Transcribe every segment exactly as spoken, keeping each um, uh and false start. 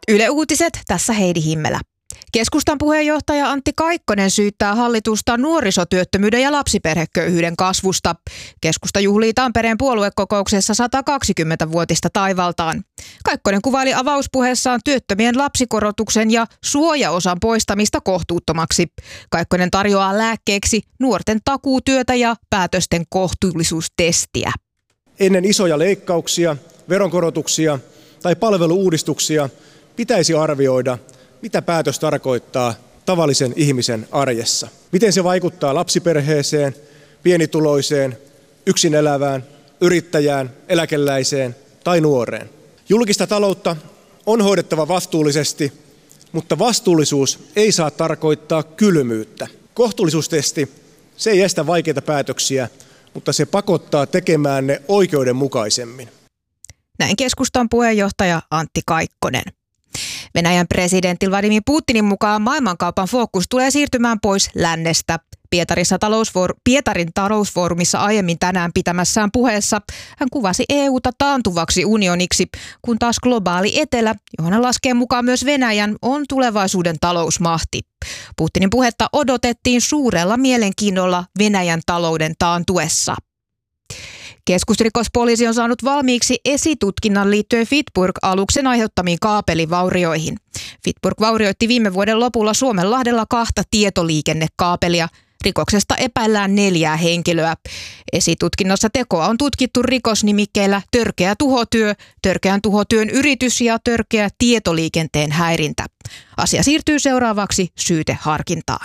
Yle Uutiset, tässä Heidi Himmelä. Keskustan puheenjohtaja Antti Kaikkonen syyttää hallitusta nuorisotyöttömyyden ja lapsiperheköyhyyden kasvusta. Keskusta juhlii Tampereen puoluekokouksessa sata kaksikymmenvuotista taivaltaan. Kaikkonen kuvaili avauspuheessaan työttömien lapsikorotuksen ja suojaosan poistamista kohtuuttomaksi. Kaikkonen tarjoaa lääkkeeksi nuorten takuutyötä ja päätösten kohtuullisuustestiä. Ennen isoja leikkauksia, veronkorotuksia tai palvelu-uudistuksia pitäisi arvioida, mitä päätös tarkoittaa tavallisen ihmisen arjessa. Miten se vaikuttaa lapsiperheeseen, pienituloiseen, yksin elävään, yrittäjään, eläkeläiseen tai nuoreen. Julkista taloutta on hoidettava vastuullisesti, mutta vastuullisuus ei saa tarkoittaa kylmyyttä. Kohtuullisuustesti, se ei estä vaikeita päätöksiä, mutta se pakottaa tekemään ne oikeudenmukaisemmin. Näin keskustan puheenjohtaja Antti Kaikkonen. Venäjän presidentti Vladimir Putinin mukaan maailmankaupan fokus tulee siirtymään pois lännestä. Pietarissa talousfoor- Pietarin talousfoorumissa aiemmin tänään pitämässään puheessa hän kuvasi E U:ta taantuvaksi unioniksi, kun taas globaali etelä, johon hän laskee mukaan myös Venäjän, on tulevaisuuden talousmahti. Putinin puhetta odotettiin suurella mielenkiinnolla Venäjän talouden taantuessa. Keskusrikospoliisi on saanut valmiiksi esitutkinnan liittyen Fitburg-aluksen aiheuttamiin kaapelivaurioihin. Fitburg vaurioitti viime vuoden lopulla Suomenlahdella kahta tietoliikennekaapelia. Rikoksesta epäillään neljää henkilöä. Esitutkinnassa tekoa on tutkittu rikosnimikkeillä törkeä tuhotyö, törkeän tuhotyön yritys ja törkeä tietoliikenteen häirintä. Asia siirtyy seuraavaksi syyteharkintaan.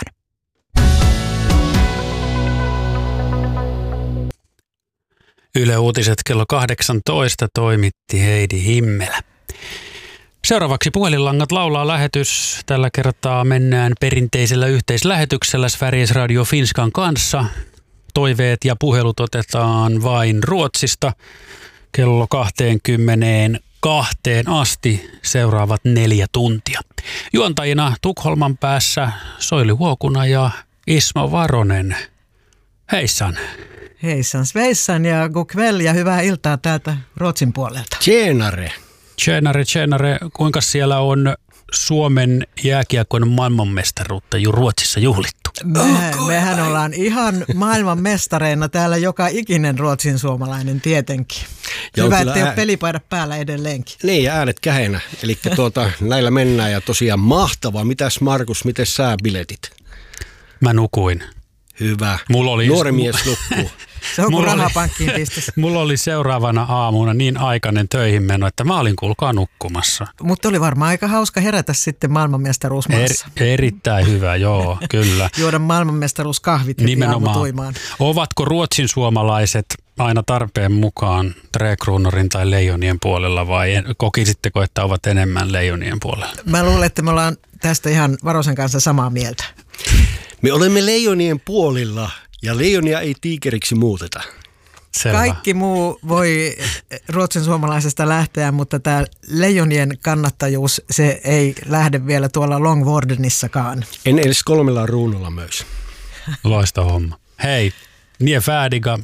Yle Uutiset kello kahdeksantoista toimitti Heidi Himmelä. Seuraavaksi puhelinlangat laulaa lähetys. Tällä kertaa mennään perinteisellä yhteislähetyksellä Sveriges Radio Finskan kanssa. Toiveet ja puhelut otetaan vain Ruotsista kello kaksikymmentäkaksi asti seuraavat neljä tuntia. Juontajina Tukholman päässä Soili Huokuna ja Ismo Varonen. Heissan. Heissan Sveissan ja god kväll ja hyvää iltaa täältä Ruotsin puolelta. Tjenare. Tjenare, tjenare. Kuinka siellä on Suomen jääkiekon maailmanmestaruutta jo Ruotsissa juhlittu? Me, mehän ollaan ihan maailmanmestareina täällä joka ikinen ruotsin suomalainen tietenkin. Ja hyvä, ettei ää... ole pelipaidat päällä edelleenkin. Niin ja äänet kähenä. Eli tuota, näillä mennään ja tosiaan mahtavaa. Mitäs Markus, miten sä biletit? Mä nukuin. Hyvä. Mulla oli... Nuori mies nukkuu. Se on kuin rahapankkiin pistössä. Mulla oli seuraavana aamuna niin aikainen töihin meno, että mä olin kuulkaa nukkumassa. Mutta oli varmaan aika hauska herätä sitten maailmanmestaruusmaassa. Er, erittäin hyvä, joo, kyllä. Juoda maailmanmestaruuskahvit heti aamutuimaan. Ovatko ruotsin suomalaiset aina tarpeen mukaan Träkruunorin tai Leijonien puolella vai kokisitteko, että ovat enemmän Leijonien puolella? Mä luulen, että me ollaan tästä ihan Varosen kanssa samaa mieltä. Me olemme Leijonien puolilla ja Leijonia ei tiikeriksi muuteta. Selvä. Kaikki muu voi ruotsin suomalaisesta lähteä, mutta tämä Leijonien kannattajuus, se ei lähde vielä tuolla Longwardenissakaan. En edes kolmella ruunolla myös. Loistava homma. Hei, nie färdiga.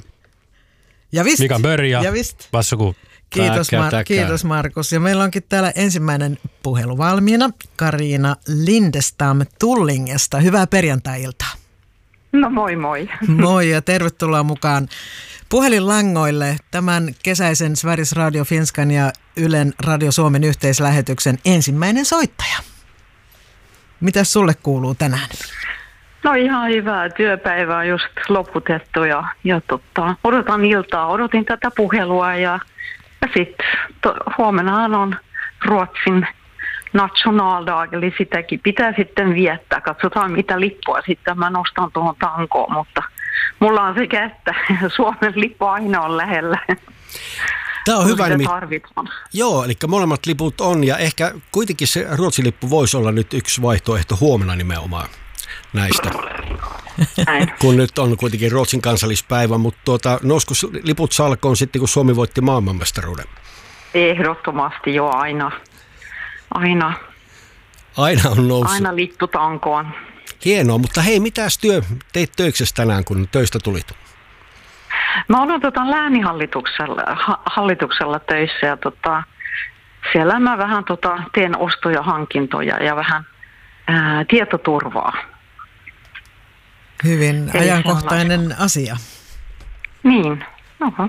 Ja vist. Vika börja. Ja vist. Varsågod. Kiitos, Mar- kiitos Markus. Ja meillä onkin täällä ensimmäinen puhelu valmiina. Kariina Lindestam Tullingesta. Hyvää perjantai-iltaa. No moi moi. Moi ja tervetuloa mukaan puhelinlangoille tämän kesäisen Sveriges Radio Finskan ja Ylen Radio Suomen yhteislähetyksen ensimmäinen soittaja. Mitäs sulle kuuluu tänään? No ihan hyvää. Työpäivä on just loputettu ja, ja totta, odotan iltaa. Odotin tätä puhelua ja, ja sitten huomennahan on Ruotsin nationaldag, eli sitäkin pitää sitten viettää. Katsotaan mitä lippua sitten mä nostan tuohon tankoon, mutta mulla on sekä että Suomen lippu aina on lähellä. Tämä on hyvä nimi. Tarvitaan. Joo, eli molemmat liput on ja ehkä kuitenkin se Ruotsin lippu voisi olla nyt yksi vaihtoehto huomenna nimenomaan näistä. Näin. Kun nyt on kuitenkin Ruotsin kansallispäivä, mutta tuota, nousko liput salkoon sitten, kun Suomi voitti maailmanmestaruuden? Ehdottomasti jo aina. Aina. Aina on noussut. Aina lippu tankoon. Hienoa, mutta hei, mitäs työ teit töiksessä tänään, kun töistä tulit? Mä olen tota, läänihallituksella hallituksella töissä ja tota, siellä mä vähän tota, teen ostoja, hankintoja ja vähän ää, tietoturvaa. Hyvin Eli ajankohtainen sellaista. asia. Niin, oho.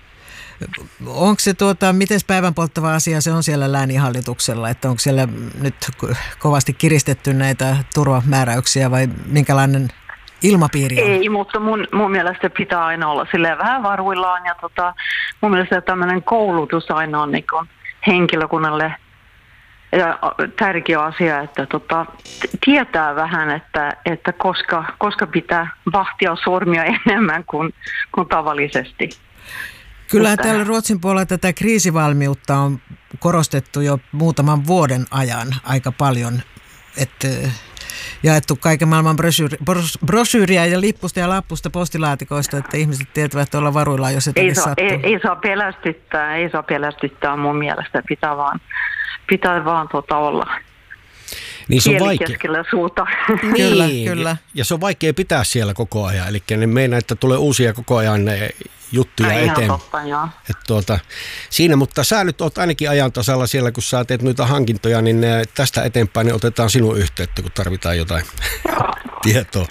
Onko se tuota, miten päivän polttava asia se on siellä lääninhallituksella, että onko siellä nyt kovasti kiristetty näitä turvamääräyksiä vai minkälainen ilmapiiri on? Ei, mutta mun, mun mielestä pitää aina olla silleen vähän varuillaan ja tota, mun mielestä tämmöinen koulutus aina on niin kuin henkilökunnalle ja tärkeä asia, että tota, tietää vähän, että, että koska, koska pitää vahtia sormia enemmän kuin, kuin tavallisesti. Kyllä Mutta täällä Ruotsin puolella tätä kriisivalmiutta on korostettu jo muutaman vuoden ajan aika paljon, että jaettu kaiken maailman brosyyri, brosyyriä ja lippusta ja lappusta postilaatikoista, että ihmiset tietävät olla varuillaan, jos jotakin ei saa, sattuu. ei, ei saa pelästyttää, ei saa pelästyttää mun mielestä, pitää vaan, pitää vaan tota olla. Niin se on kieli vaikea. keskellä suuta. Kyllä, Niin, kyllä. Ja, ja se on vaikea pitää siellä koko ajan. Eli ne meinaa, että tulee uusia koko ajan ne juttuja Ihan eteen. totta, joo. Et tuota, siinä, mutta sä nyt oot ainakin ajan tasalla siellä, kun sä teet noita hankintoja, niin ne, tästä eteenpäin niin otetaan sinun yhteyttä, kun tarvitaan jotain tietoa.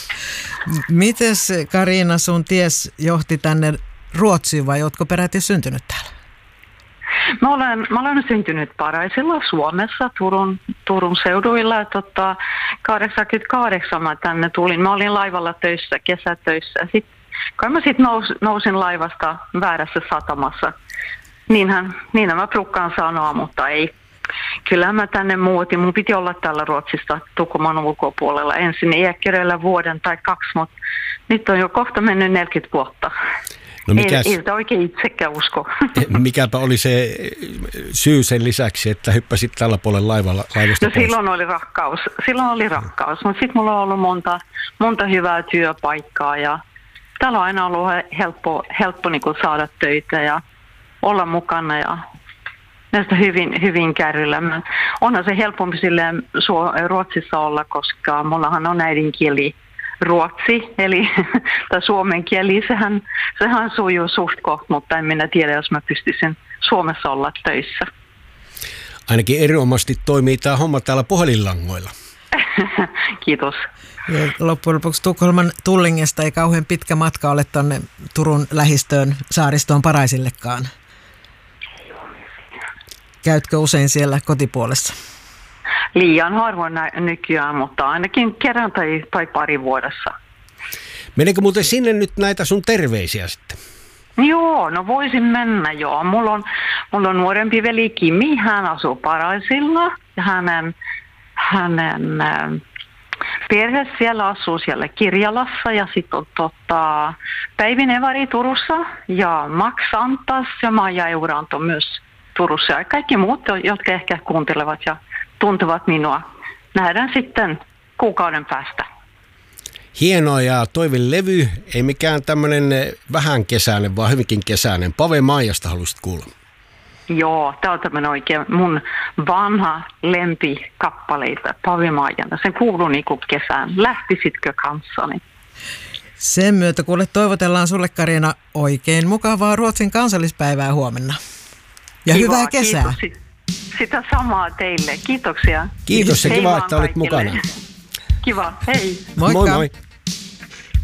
Mites Kariina sun ties johti tänne Ruotsiin vai ootko peräti syntynyt täällä? Mä olen, mä olen syntynyt Paraisilla Suomessa, Turun, Turun seuduilla. Tota, kahdeksankymmentäkahdeksan mä tänne tulin. Mä olin laivalla töissä, kesätöissä. Sitten, kai mä sitten nous, nousin laivasta väärässä satamassa. Niinhän, niinhän mä prukkaan sanoa, mutta ei. Kyllä mä tänne muutin. Mun piti olla täällä Ruotsissa Tukholman ulkopuolella ensin iäkkäreillä vuoden tai kaksi, mutta nyt on jo kohta mennyt neljäkymmentä vuotta. No mikäs, ei, ei sitä oikein itsekään usko. mikäpä oli se syy sen lisäksi, että hyppäsit tällä puolella laivalla, laivasta No pois? silloin oli rakkaus, silloin oli rakkaus, mutta sitten mulla on ollut monta, monta hyvää työpaikkaa ja täällä on aina ollut helppo, helppo niin kuin saada töitä ja olla mukana ja näistä hyvin, hyvin kärryllä. Onhan se helpompi silleen Ruotsissa olla, koska mullahan on äidinkieli ruotsi, eli tai suomen kieli, sehän, sehän sujuu suht koht, mutta en minä tiedä, jos mä pystyisin Suomessa olla töissä. Ainakin erinomaisesti toimii tämä homma täällä puhelinlangoilla. Kiitos. Ja loppujen lopuksi Tukholman Tullingesta ei kauhean pitkä matka ole tuonne Turun lähistöön saaristoon Paraisillekaan. Käytkö usein siellä kotipuolessa? Liian harvoin nykyään, mutta ainakin kerran tai, tai pari vuodessa. Meneekö muuten sinne nyt näitä sun terveisiä sitten? Joo, no voisin mennä joo. Mulla on, mulla on nuorempi veli Kimi, hän asuu Paraisilla ja hänen, hänen äh, perhe siellä asuu siellä Kirjalassa ja sitten on tota, Päivi Nevari Turussa ja Max Antas ja Maija Euranto myös Turussa ja kaikki muut, jotka ehkä kuuntelevat ja tuntevat minua. Nähdään sitten kuukauden päästä. Hienoa ja Toivin levy, ei mikään tämmöinen vähän kesäinen, vaan hyvinkin kesäinen. Pave Maijasta haluaisit kuulla. Joo, tämä on tämmöinen oikein mun vanha lempikappaleita Pave Maijana. Se kuuluu niinku kesään. Lähtisitkö kanssani? Sen myötä kuule toivotellaan sulle Kariina oikein mukavaa Ruotsin kansallispäivää huomenna. Ja Kiva, hyvää kesää. Kiitos. Sitä samaa teille. Kiitoksia. Kiitos ja Hei kiva, vaan että olit kaikille. mukana. Kiva, hei. Moikka. Moi moi.